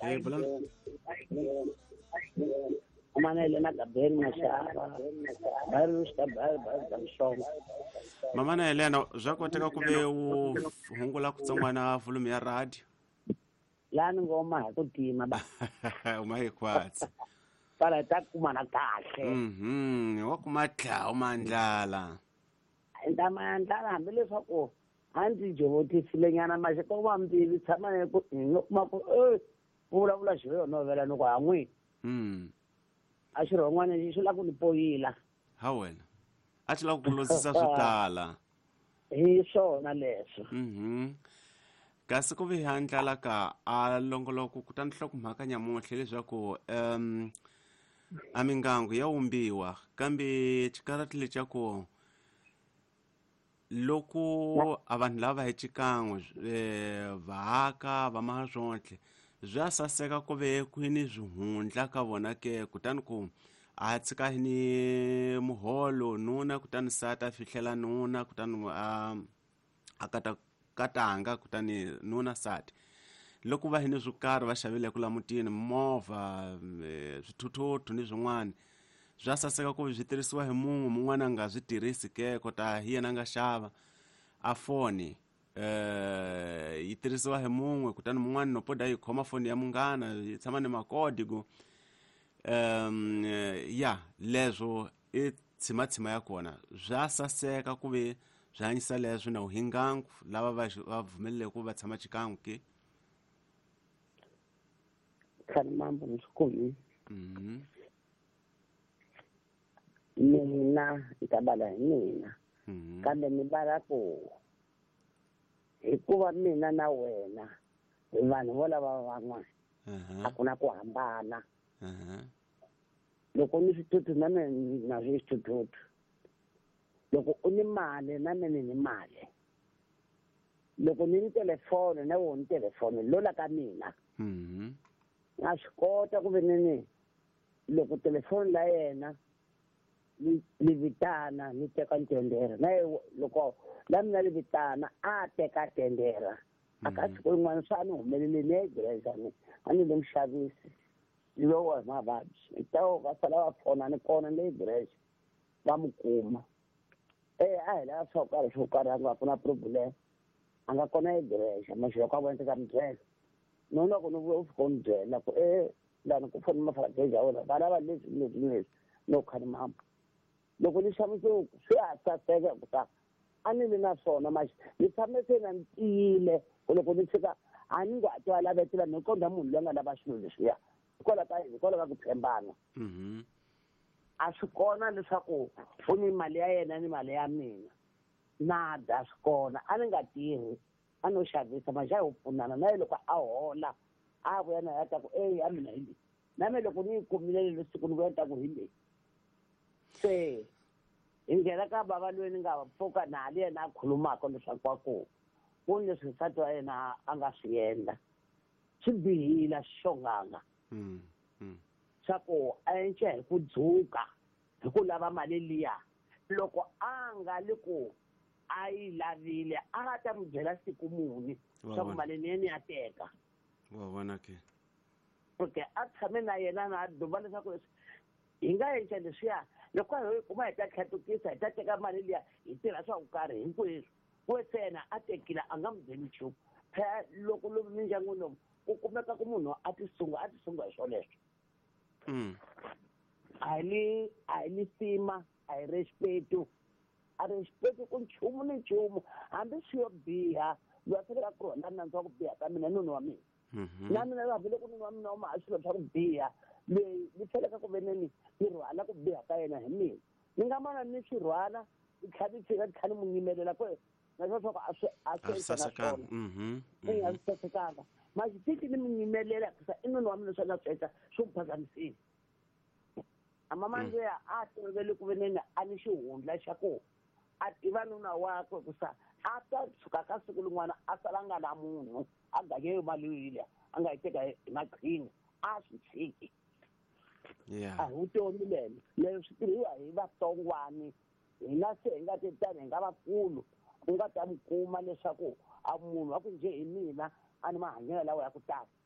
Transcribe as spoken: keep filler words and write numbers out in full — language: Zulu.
Hey, bulan. Manele na Gabriel Mashara. Baru sta baru baru shom. Mama na Helena, zwa koteka ku ve u hungula ku tsongwana volume ya radio. Lani ngoma ku tima ba. Uma hikwatsi. Para ta kumana kahle. Mhm, wa kumatla umandlala. Ndamandla hambi leswaku a ndzi jovotisile nyana maxe ko va mbivi tshama ne ku kuma ku eh vulavula xilo yo novela ni ku han'wi. Mm. A xi ron'wana xi la ku ni poyila. Ha wena. A ti la ku losisa swo tala. Hi swona leswo. Mhm. Kasi ku ve handlala ka a longoloko kutani hloko mhaka nyamuhle leswaku um a mingangu ya umbiwa kambe chikarati lecha ko loko a vanhu lava hi xikan'we eh vahaka va mahazontle bya saseka ku ve kwini zwihundla ka vona ke kutani ku a tshika ni muholo nuna kutani sata fihlela nuna kutani a akata katanga kutani nuna sati loko va hini swo karhi va xavile ku lamutini movha swithuthuthu ni swin'wana bya saseka ku byi tirhisiwa hi munhu mun'wana nga byi tirhisi ke kota hi yena nga xava a foni eh yi tirhisiwa hi munhu kutani mun'wana no poda yi khoma foni ya munghana yi tshama ni makodi ku um ya leswo i tshima tshima ya kona bya saseka ku ve byi hanyisa leswo na uhingangu lava va va vumelele ku va tshama xikan'we ke Khani mambo msukumi. Mhm. Mina itabala hi mina. Mhm. Kambe ni bala ku hikuva mina na wena vanhu vo lava van'wana a ku na ku hambana. Loko ni swithuthuthu na mina na swithuthuthu loko u ni mali na mina ni mali loko ni ni telefoni na wona ni telefoni lola ka mina Mhm. na swi kota ku ve ni loko telefoni la yena ni vitana ni teka ntendera na loko la mina li vitana a teka tendera aka swi ku n'wana swa ni humelele ni greza ni a ni le mixavisi lowa hi mavabyi tawo va sala va pfona ni kona ni greza va mu kuma eh a hi la swo karhi swo karhi a nga ku na problem a nga kona greza maxilo ka vona ka mbyela no loko ni vuya u fika ni byela ku eh lani ku fona mafarageja wona va lava leswi leswi leswi no khani mama loko ni xavise swi ha saseka ku ta a ni vi na swona maxi ni tshame se na ni tiyile loko ni tshika a ni nga twa lavetela ni konda munhu loyi a nga lava xilo leswiya hikwalaho ka hikwalaho ka ku tshembana Mhm. a swi kona leswaku u ni mali ya yena ni mali ya mina nada swi kona a ni nga tirhi a no xavisa maxa hi pfunana na ye loko a hola a vuya na ya ta ku eyi a mina hi leyi na me loko ni yi kumile lelo siku ni vuya ni ta ku hi leyi se hi nghena ka bava loyi ni nga pfuka na hali yena a khulumaka leswaku wa ku ku ni leswi nsati wa yena a nga swi endla swi bihile xixonganga Mhm. swa ku a enca hi ku dzuka hi ku lava mali liya loko a nga li ku a yi lavile a nga ta mi byela siku muni swa ku mali ni yena ya teka wa vona ke okay a tshame na yena na duba leswaku leswi hi nga enca leswiya loko hi kuma hi ta tlhatukisa hi ta teka mali liya hi tirha swa ku karhi hinkweswo we sena a tekile a nga mi byeli nchumu phela loko lomu mindyangwini lomu ku kumeka ku munhu a ti sunga a ti sunga hi swoleswo Mm. a hi li a hi li sima a hi respeto a respeto ku nchumu ni nchumu hambi swi yo biha loyi a faneleka ku rhonda nandzu wa ku biha ka mina nuni wa mina Mhm. na mina hambi loko nuni wa mina u ma a swilo swa ku biha leyi ni faneleka ku ve neni ni rhwala ku biha ka yena hi mina ni nga mana ni swi rhwala ni tlha ni tshika ni tlha ni n'wi yimelela ku na swo swa ku a swi a swi endla na swona Mhm. ni nga swi sasekanga mara tiki ni mi yimelela kusa i nuni wa mina swi nga swi endla swi n'wi phazamisile a mama ndziya a tolovele ku ve neni a ni xihundla xa ku a tiva nuna wakwe kusa a ta tshuka ka siku rin'wana a sala nga na munhu a ganye mali yile a nga yi teka hi maqhini a swi tshiki Yeah. a hi vutomi lelo leswi swi tirhiwa hi vatsongwani hina se hi nga ti tani hi nga vakulu u nga ta mi kuma leswaku a munhu wa ku njhe hi mina a ni mahanyelo lawa ya ku tala